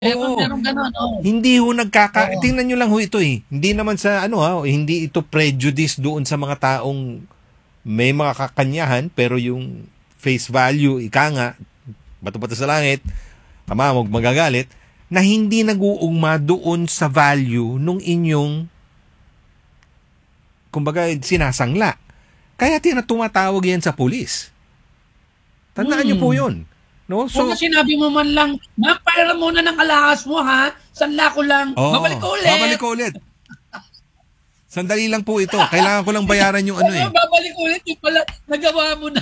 Oo. Meron gano'n, oo. Hindi ho Oo. tingnan nyo lang ho ito eh. Hindi naman sa hindi ito prejudice doon sa mga taong may mga kakanyahan pero yung face value, ika nga, bato-bato sa langit, ama, huwag magagalit, na hindi nag-uugma doon sa value nung inyong, kumbaga, sinasangla. Kaya tumatawag yan sa pulis. Tandaan nyo po yun. No? Kung sinabi mo man lang, pera muna ng alahas mo ha, sanla ko lang, babalik ko ulit. Babalik ko ulit. Sandali lang po ito. Kailangan ko lang bayaran yung babalik ulit, yung pala, nagawa mo na.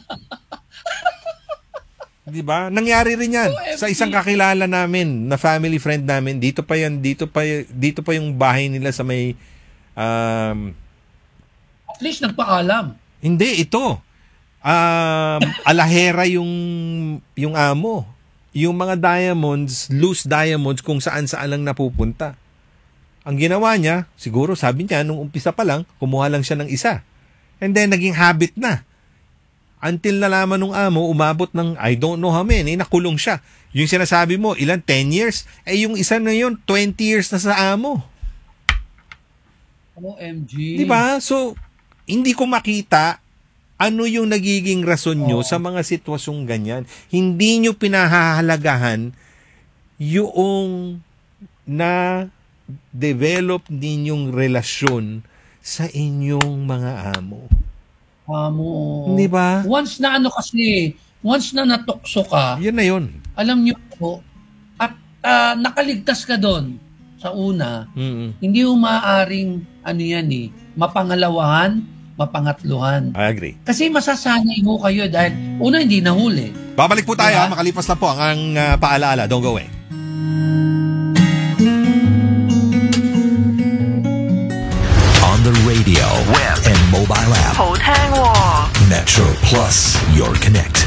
Di ba? Nangyari rin yan sa isang kakilala namin, na family friend namin. Dito pa yung bahay nila sa may at least nagpaalam. Hindi, ito. Alahera yung amo. Yung mga diamonds, loose diamonds, kung saan-saan lang napupunta. Ang ginawa niya, siguro sabi niya, nung umpisa pa lang, kumuha lang siya ng isa. And then, naging habit na. Until nalaman nung amo, umabot ng, I don't know how many, nakulong siya. Yung sinasabi mo, 10 years? Yung isa na yun, 20 years na sa amo. OMG. Diba? So, hindi ko makita ano yung nagiging rason nyo sa mga sitwasyong ganyan. Hindi nyo pinahahalagahan yung na-develop ninyong relasyon sa inyong mga amo. Di ba? Once na natukso ka, yun na yun. Alam nyo po, at nakaligtas ka doon sa una, hindi mo maaaring mapangalawahan, mapangatluhan. I agree. Kasi masasanay mo kayo dahil una hindi nahuli. Babalik po tayo, makalipas na po ang paalaala. Don't go away. On the radio, web, and mobile app. 好聽喎. Metro Plus, your connect.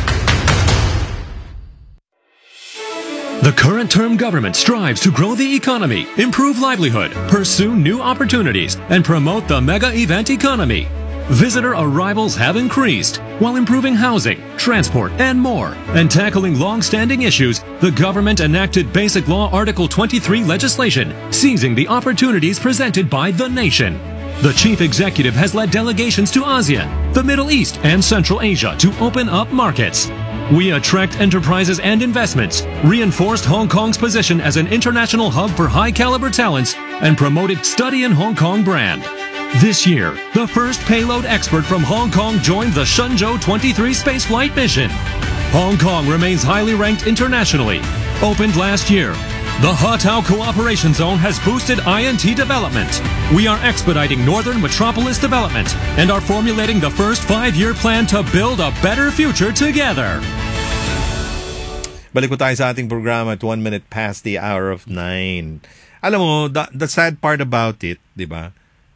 The current term government strives to grow the economy, improve livelihood, pursue new opportunities, and promote the mega event economy. Visitor arrivals have increased while improving housing, transport, and more. And tackling long-standing issues, the government enacted Basic Law Article 23 legislation, seizing the opportunities presented by the nation. The chief executive has led delegations to ASEAN, the Middle East, and Central Asia to open up markets. We attract enterprises and investments, reinforced Hong Kong's position as an international hub for high-caliber talents, and promoted Study in Hong Kong brand. This year, the first payload expert from Hong Kong joined the Shenzhou 23 spaceflight mission. Hong Kong remains highly ranked internationally. Opened last year, the Hatao Cooperation Zone has boosted INT development. We are expediting Northern Metropolis development and are formulating the first 5-year plan to build a better future together. Balik ko tayo sa ating programa at 1 minute past the hour of 9. Alam mo, the sad part about it, di ba?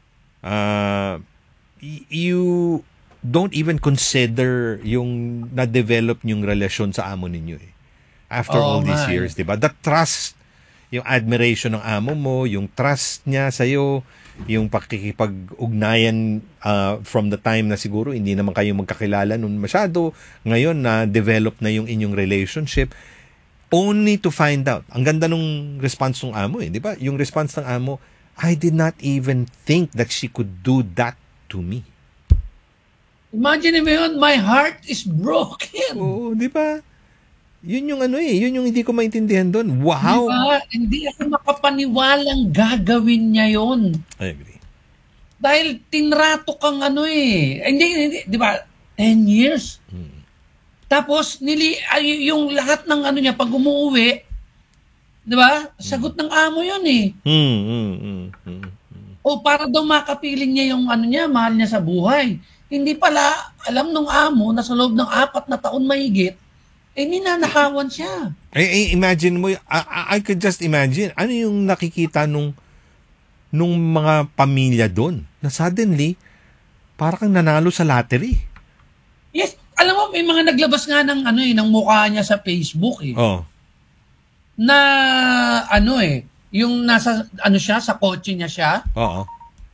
You don't even consider yung na-develop yung relasyon sa amo ninyo eh. After all these years, di ba? The trust, yung admiration ng amo mo, yung trust niya sa'yo, yung pakikipag-ugnayan from the time na siguro hindi naman kayo magkakilala nun masyado, ngayon na develop na yung inyong relationship, only to find out. Ang ganda nung response ng amo eh, di ba? Yung response ng amo, I did not even think that she could do that to me. Imagine mo yun, my heart is broken. Oo, di ba? Yun yung yun yung hindi ko maintindihan doon. Wow! Diba? Hindi ako makapaniwalang gagawin niya yun. I agree. Dahil tinrato kang hindi, di ba? 10 years. Tapos, yung lahat ng niya, pag umuwi, di ba? Sagot ng amo yun eh. O para daw makapiling niya yung niya, mahal niya sa buhay. Hindi pala, alam nung amo na sa loob ng 4 na taon mahigit, ninanakawan siya. Imagine mo, I could just imagine, ano yung nakikita nung mga pamilya doon? Na suddenly, parang nanalo sa lottery. Yes, alam mo, may mga naglabas nga ng ng mukha niya sa Facebook eh. Oh. Na yung nasa siya, sa kotse niya siya. Oo.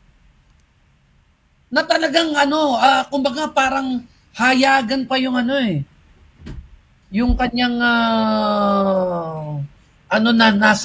Na talagang kumbaga parang hayagan pa yung yung kanyang nasa